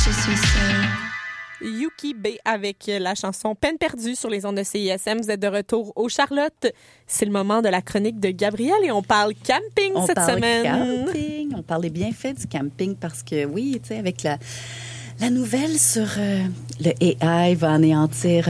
Je suis seule. Yuki B avec la chanson Peine perdue sur les ondes de CISM. Vous êtes de retour au Charlotte. C'est le moment de la chronique de Gabrielle et on parle camping cette semaine. Camping. On parle des bienfaits du camping parce que oui, tu sais, avec la nouvelle sur le AI va anéantir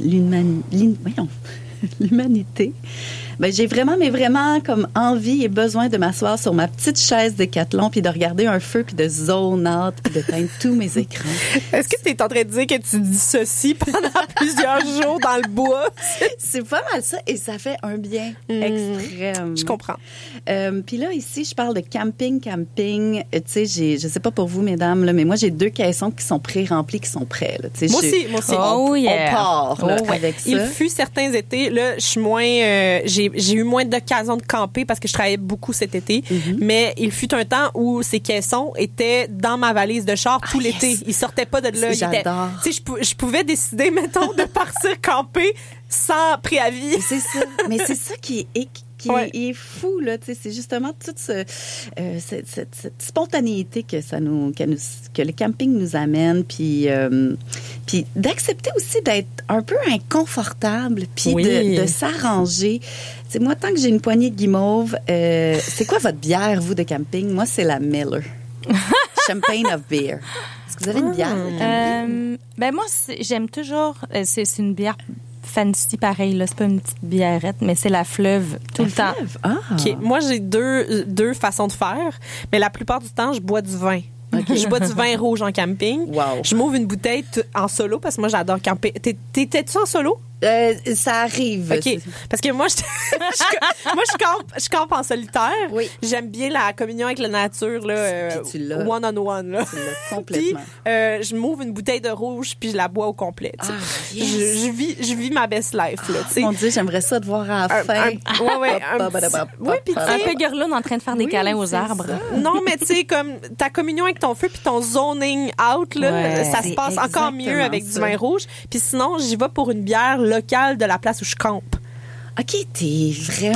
l'humanité. Ben, j'ai vraiment comme envie et besoin de m'asseoir sur ma petite chaise Décathlon puis de regarder un feu puis de zone out puis d'éteindre tous mes écrans. Est-ce que tu es en train de dire que tu dissocies pendant plusieurs jours dans le bois? C'est pas mal ça et ça fait un bien extrême. Je comprends. Puis là, ici, je parle de camping. Tu sais, je sais pas pour vous, mesdames, là, mais moi, j'ai 2 caissons qui sont pré-remplis, qui sont prêts. Là. Moi aussi. On part là, avec ça. Il fut certains étés, là, je suis moins... j'ai eu moins d'occasions de camper parce que je travaillais beaucoup cet été, mais il fut un temps où ces caissons étaient dans ma valise de char tout l'été. Ils sortaient pas de là. J'adore. Tu sais, je pouvais décider, mettons, de partir camper sans préavis. C'est ça. Mais c'est ça qui est fou, là. Tu sais, c'est justement toute cette spontanéité que le camping nous amène, puis d'accepter aussi d'être un peu inconfortable, puis de s'arranger. Tu sais, moi, tant que j'ai une poignée de guimauve, c'est quoi votre bière, vous, de camping? Moi, c'est la Miller. Champagne of beer. Est-ce que vous avez une bière de camping? Ben moi, j'aime toujours... c'est une bière fancy pareil, là. C'est pas une petite bièrette, mais c'est la Fleuve tout le temps. Ah. Okay. Moi, j'ai deux façons de faire, mais la plupart du temps, je bois du vin. Okay. Je bois du vin rouge en camping. Wow. Je m'ouvre une bouteille en solo parce que moi, j'adore camper. T'étais-tu en solo? Ça arrive. OK. Parce que moi, je campe en solitaire. Oui. J'aime bien la communion avec la nature, là. Puis tu l'as. One-on-one, là. Tu l'as complètement. Puis, je m'ouvre une bouteille de rouge puis je la bois au complet. Yes. Je vis ma best life, là. T'sais. Mon Dieu, j'aimerais ça te voir à la fin. Oui, puis un peu gurloune en train de faire des câlins aux arbres. Ça. Non, mais tu sais, comme ta communion avec ton feu puis ton zoning out, là, ça se passe encore mieux avec du vin rouge. Puis sinon, j'y vais pour une bière locale de la place où je campe. OK, t'es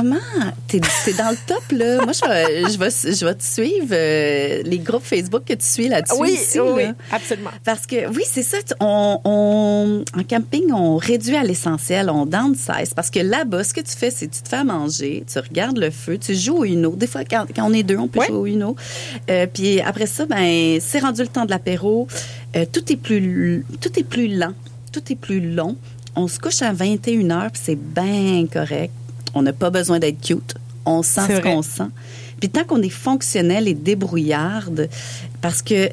dans le top, là. Moi, je vais te suivre les groupes Facebook que tu suis là-dessus. Oui, ici, oui, là. absolument. Parce que, oui, c'est ça. En camping, on réduit à l'essentiel, on downsize. Parce que là-bas, ce que tu fais, c'est que tu te fais à manger, tu regardes le feu, tu joues au Uno. Des fois, quand on est 2, on peut jouer au Uno. Puis après ça, ben, c'est rendu le temps de l'apéro. Tout est plus lent, tout est plus long. On se couche à 21h, puis c'est bien correct. On n'a pas besoin d'être cute. On sent ce qu'on sent. Puis tant qu'on est fonctionnel et débrouillarde, parce que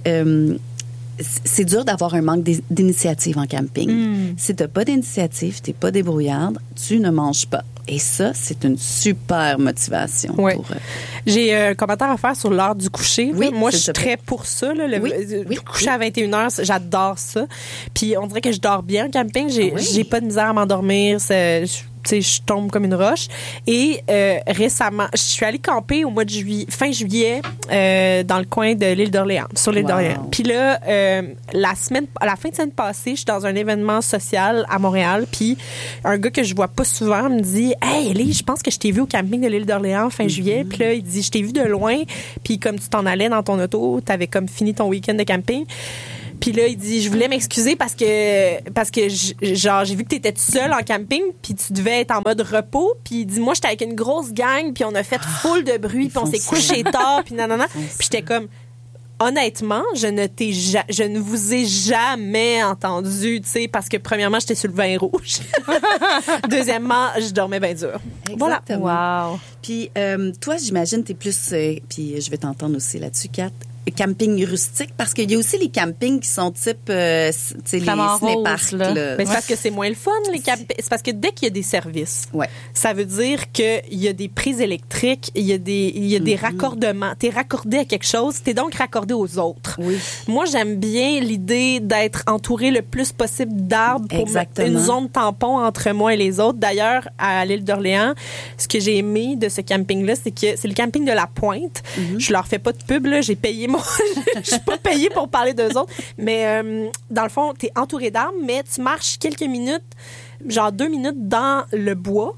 c'est dur d'avoir un manque d'initiative en camping. Si tu n'as pas d'initiative, tu n'es pas débrouillarde, tu ne manges pas. Et ça, c'est une super motivation. Oui. Pour, j'ai un commentaire à faire sur l'heure du coucher. Oui, moi, je suis très pour ça. Là, coucher à 21h, j'adore ça. Puis on dirait que je dors bien en camping. J'ai pas de misère à m'endormir. Je tombe comme une roche. Et récemment, je suis allée camper au mois de fin juillet dans le coin de l'île d'Orléans, sur l'île d'Orléans. Puis là, à la fin de semaine passée, je suis dans un événement social à Montréal. Puis un gars que je vois pas souvent me dit « Hey, Ellie, je pense que je t'ai vu au camping de l'île d'Orléans fin juillet. » Puis là, il dit « Je t'ai vu de loin. Puis comme tu t'en allais dans ton auto, t'avais comme fini ton week-end de camping. » Puis là, il dit, je voulais m'excuser parce que genre, j'ai vu que t'étais tout seul en camping, puis tu devais être en mode repos. Puis il dit, moi, j'étais avec une grosse gang, puis on a fait full de bruit, puis on s'est couché tard, puis nanana. Puis j'étais comme, honnêtement, je ne vous ai jamais entendu, tu sais, parce que premièrement, j'étais sur le vin rouge. Deuxièmement, je dormais bien dur. Exactement. Voilà. Wow. Puis toi, j'imagine, t'es plus, puis je vais t'entendre aussi là-dessus, Kat, camping rustique, parce qu'il y a aussi les campings qui sont type les ciné-parcs. Mais c'est parce que c'est moins le fun, les campings. C'est parce que dès qu'il y a des services, ça veut dire qu'il y a des prises électriques, il y a des raccordements. T'es raccordé à quelque chose, t'es donc raccordé aux autres. Oui. Moi, j'aime bien l'idée d'être entouré le plus possible d'arbres pour mettre une zone tampon entre moi et les autres. D'ailleurs, à l'île d'Orléans, ce que j'ai aimé de ce camping-là, c'est que c'est le camping de la Pointe. Je leur fais pas de pub, là. J'ai payé je suis pas payée pour parler d'eux autres. Mais dans le fond, t'es entouré d'arbres, mais tu marches quelques minutes, genre 2 minutes dans le bois.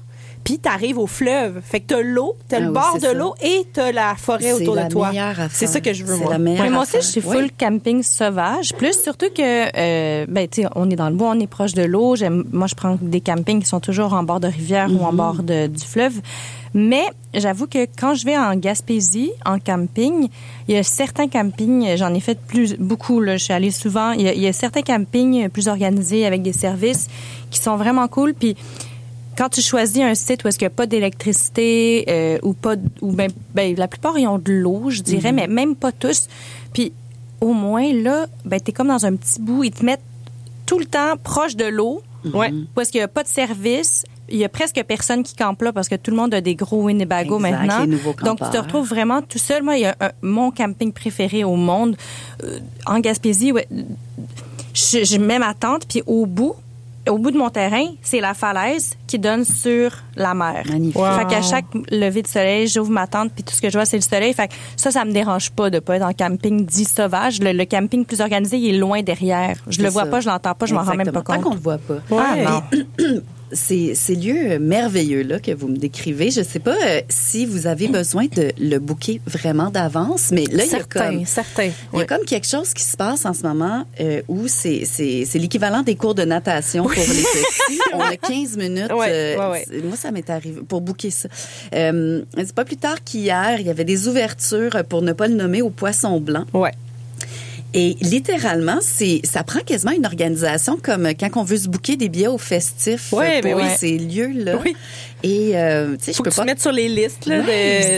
puis t'arrives au fleuve. Fait que t'as l'eau, t'as le bord de l'eau et t'as la forêt autour de toi. C'est ça que je veux, moi. Mais moi aussi, je suis full camping sauvage. Plus surtout que, tu sais, on est dans le bois, on est proche de l'eau. Moi, je prends des campings qui sont toujours en bord de rivière ou en bord du fleuve. Mais j'avoue que quand je vais en Gaspésie, en camping, il y a certains campings, j'en ai fait beaucoup, là, je suis allée souvent, il y a certains campings plus organisés avec des services qui sont vraiment cool. Puis quand tu choisis un site où est-ce qu'il n'y a pas d'électricité la plupart, ils ont de l'eau, je dirais, mais même pas tous. Puis au moins, là, t'es comme dans un petit bout, ils te mettent tout le temps proche de l'eau, où est-ce qu'il n'y a pas de service. Il y a presque personne qui campe là parce que tout le monde a des gros Winnebago maintenant. Donc, tu te retrouves vraiment tout seul. Moi, il y a mon camping préféré au monde. En Gaspésie, je mets ma tente, puis au bout de mon terrain, c'est la falaise qui donne sur la mer. Magnifique. Wow. Fait qu'à chaque lever de soleil, j'ouvre ma tente, puis tout ce que je vois, c'est le soleil. Fait que ça me dérange pas de pas être en camping dit sauvage. Le camping plus organisé, il est loin derrière. Je le vois pas, je l'entends pas, je m'en rends même pas compte. Tant qu'on le voit pas. Non. Ces lieux merveilleux là que vous me décrivez, je sais pas si vous avez besoin de le booker vraiment d'avance, mais là il y a comme quelque chose qui se passe en ce moment où c'est l'équivalent des cours de natation pour les petits. On a 15 minutes. Moi ça m'est arrivé pour booker ça. C'est pas plus tard qu'hier, il y avait des ouvertures pour ne pas le nommer au Poisson Blanc. Ouais. Et littéralement, ça prend quasiment une organisation comme quand on veut se booker des billets au festif pour ces lieux-là. Oui. Et tu sais, faut que tu te mettes sur les listes là,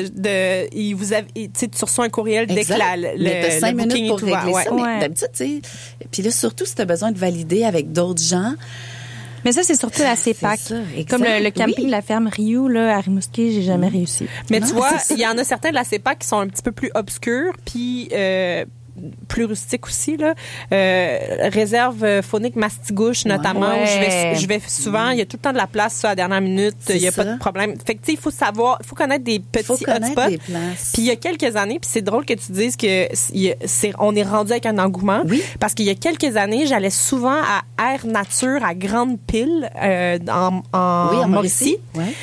tu reçois un courriel dès que le 5 minutes booking pour est régler ouvert. ça. Mais d'habitude, tu sais, puis là surtout si tu as besoin de valider avec d'autres gens. Mais ça, c'est surtout la CEPAC. Comme le camping La Ferme Rio, là, à Rimouski, j'ai jamais réussi. Mais tu vois, il y en a certains de la CEPAC qui sont un petit peu plus obscurs, puis plus rustique aussi là, réserve faunique Mastigouche notamment où je vais souvent, il y a tout le temps de la place à la dernière minute, il y a pas de problème. Fait que tu sais, il faut connaître des petits hotspots. Puis il y a quelques années, puis c'est drôle que tu dises que on est rendu avec un engouement parce qu'il y a quelques années, j'allais souvent à Air Nature à Grande Pile en Mauricie.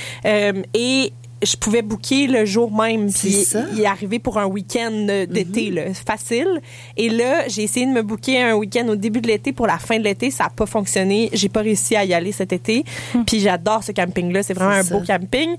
Et je pouvais booker le jour même puis y arriver pour un week-end d'été là, facile. Et là, j'ai essayé de me booker un week-end au début de l'été pour la fin de l'été, ça a pas fonctionné. J'ai pas réussi à y aller cet été. Puis j'adore ce camping-là, c'est vraiment un beau camping.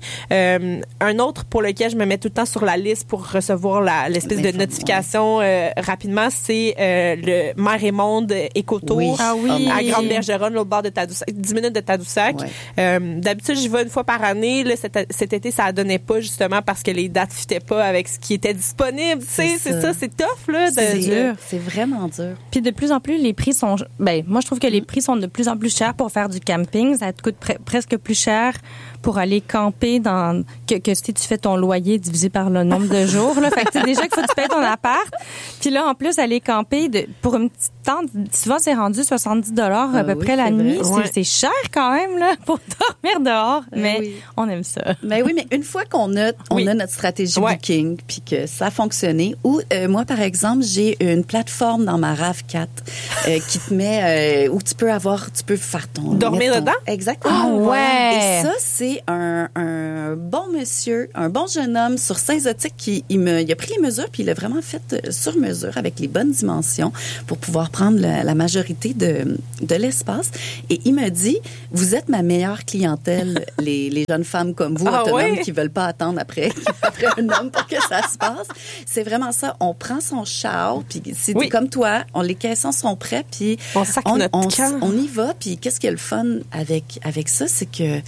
Un autre pour lequel je me mets tout le temps sur la liste pour recevoir l'espèce de notification rapidement, c'est le Mer et Monde Écotour à Grande-Bergeronne, l'autre bord de Tadoussac, 10 minutes de Tadoussac. D'habitude, j'y vais une fois par année. Là, cet été, ça donnait pas justement parce que les dates fitaient pas avec ce qui était disponible. Tu sais, c'est ça, c'est tough là. C'est dur, c'est vraiment dur. Puis de plus en plus, les prix sont. Moi je trouve que les prix sont de plus en plus chers pour faire du camping. Ça te coûte presque plus cher pour aller camper que si tu fais ton loyer divisé par le nombre de jours. Là. Fait que déjà qu'il faut que tu payes ton appart. Puis là, en plus, aller camper pour une petite tente, souvent c'est rendu 70$ à peu près la nuit. C'est cher quand même là pour dormir dehors. Mais on aime ça. Mais oui, mais une fois qu'on a notre stratégie booking puis que ça a fonctionné, ou moi par exemple, j'ai une plateforme dans ma RAV4 qui te met où tu peux faire ton dormir dedans. Exactement. Et ça c'est un bon monsieur, un bon jeune homme sur Saint-Zotique qui il a pris les mesures puis il l'a vraiment fait sur mesure avec les bonnes dimensions pour pouvoir prendre la majorité de l'espace. Et il me dit, vous êtes ma meilleure clientèle, les jeunes femmes comme vous, autonomes qui veulent pas attendre après un homme pour que ça se passe. C'est vraiment ça. On prend son char puis c'est comme toi, les caissons sont prêts puis on y va. Puis qu'est-ce qui est le fun avec ça, c'est que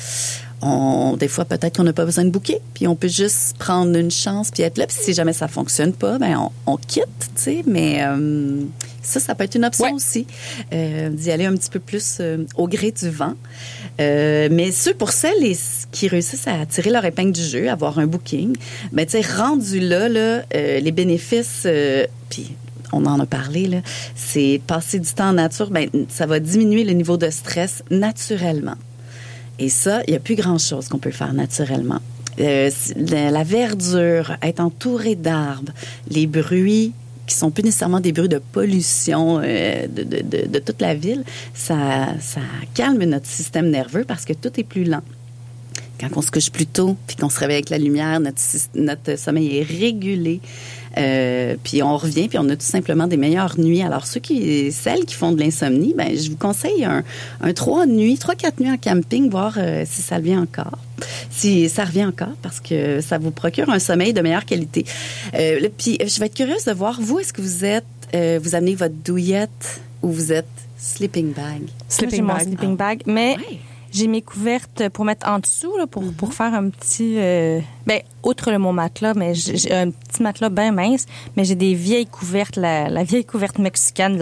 des fois, peut-être qu'on n'a pas besoin de booker, puis on peut juste prendre une chance puis être là. Puis si jamais ça fonctionne pas, on quitte, tu sais. Mais ça peut être une option aussi, d'y aller un petit peu plus au gré du vent. Mais pour celles qui réussissent à tirer leur épingle du jeu, avoir un booking, tu sais, rendu là, les bénéfices, puis on en a parlé, là, c'est passer du temps en nature, ça va diminuer le niveau de stress naturellement. Et ça, il n'y a plus grand-chose qu'on peut faire naturellement. La verdure, être entouré d'arbres, les bruits qui sont plus nécessairement des bruits de pollution de toute la ville, ça calme notre système nerveux parce que tout est plus lent. quand on se couche plus tôt, puis qu'on se réveille avec la lumière, notre sommeil est régulé. Puis on revient, puis on a tout simplement des meilleures nuits. Alors, celles qui font de l'insomnie, ben je vous conseille un 3-4 nuits en camping, voir si ça revient encore. Si ça revient encore, parce que ça vous procure un sommeil de meilleure qualité. Puis, je vais être curieuse de voir, vous, est-ce que vous amenez votre douillette ou vous êtes sleeping bag? J'ai mon sleeping bag, mais... Ouais. J'ai mes couvertes pour mettre en dessous, là, pour faire un petit... outre mon matelas, mais j'ai un petit matelas bien mince, mais j'ai des vieilles couvertes, la vieille couverte mexicaine